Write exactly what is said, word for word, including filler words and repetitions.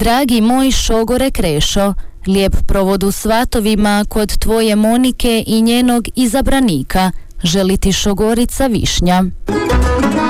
Dragi moj šogore Krešo, lijep provod u svatovima kod tvoje Monike i njenog izabranika, želi ti šogorica Višnja.